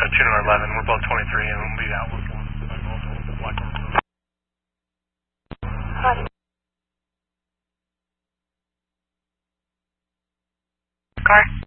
Tuner 11, we're both 23 and lead out with one. Car?